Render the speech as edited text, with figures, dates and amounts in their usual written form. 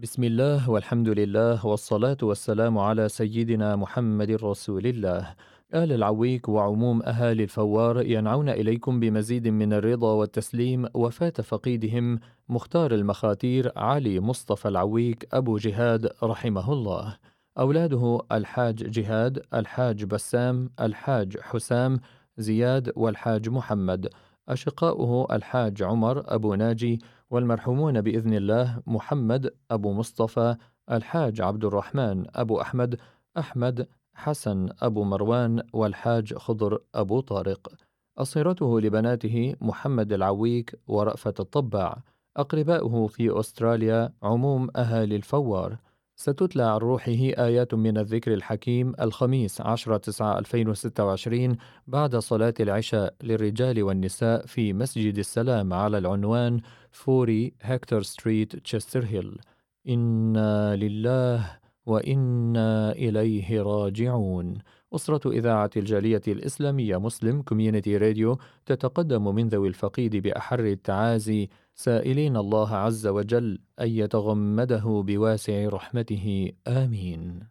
بسم الله والحمد لله والصلاة والسلام على سيدنا محمد رسول الله. آل العويك وعموم أهالي الفوار ينعون إليكم بمزيد من الرضا والتسليم وفاة فقيدهم مختار المخاتير علي مصطفى العويك أبو جهاد رحمه الله. أولاده الحاج جهاد، الحاج بسام، الحاج حسام، زياد والحاج محمد. أشقاؤه الحاج عمر أبو ناجي، والمرحومون بإذن الله محمد أبو مصطفى، الحاج عبد الرحمن أبو أحمد، أحمد حسن أبو مروان، والحاج خضر أبو طارق. أصيرته لبناته محمد العويك ورأفت الطباع. أقرباؤه في أستراليا عموم أهالي الفوار. ستتلى عن روحه آيات من الذكر الحكيم الخميس 10/9/2026 بعد صلاة العشاء للرجال والنساء في مسجد السلام على العنوان 40 هكتور ستريت تشستر هيل. إنا لله وإنا إليه راجعون. أسرة إذاعة الجالية الإسلامية مسلم كوميونيتي راديو تتقدم من ذوي الفقيد بأحر التعازي، سائلين الله عز وجل أن يتغمده بواسع رحمته، آمين.